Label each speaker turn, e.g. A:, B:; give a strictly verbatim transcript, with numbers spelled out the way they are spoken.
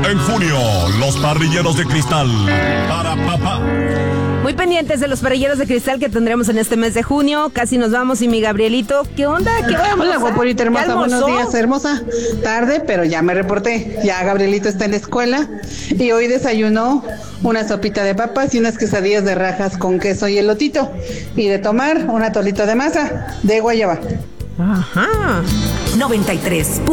A: En junio, los parrilleros de cristal. Para papá.
B: Muy pendientes de los parrilleros de cristal que tendremos en este mes de junio. Casi nos vamos. Y mi Gabrielito, ¿qué onda? ¿Qué vamos?
C: Hola, guaporita hermosa, buenos días, hermosa. Tarde, pero ya me reporté. Ya Gabrielito está en la escuela y hoy desayunó una sopita de papas y unas quesadillas de rajas con queso y elotito. Y de tomar una tolita de masa de guayaba.
B: Ajá.
D: noventa y tres